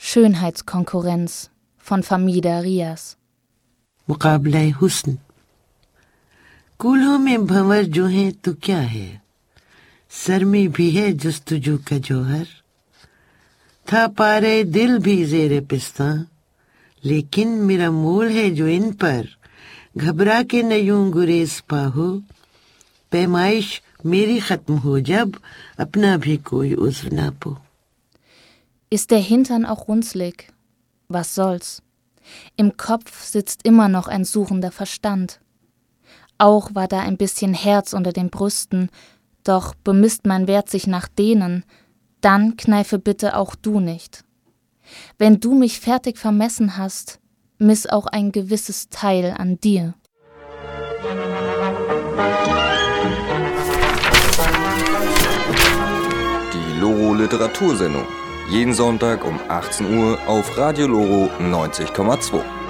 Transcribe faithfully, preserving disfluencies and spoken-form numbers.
Schönheitskonkurrenz von Famida Riaz. मुकाबला हुस्न कूल्हों में भंवर जो है तो क्या है सर में भी है जस्तुजू का जौहर था पारे दिल भी ज़ेरे पिस्ता लेकिन मेरा मोल है जो इन पर घबरा के न यूं गुरेज पाहो पैमाइश मेरी खत्म हो जब अपना भी कोई उज़्व ना पो. Ist der Hintern auch runzlig? Was soll's? Im Kopf sitzt immer noch ein suchender Verstand. Auch war da ein bisschen Herz unter den Brüsten, doch bemisst mein Wert sich nach denen, dann kneife bitte auch du nicht. Wenn du mich fertig vermessen hast, miss auch ein gewisses Teil an dir. Die Loro Literatursendung. Jeden Sonntag um achtzehn Uhr auf Radio Loro neunzig Komma zwei.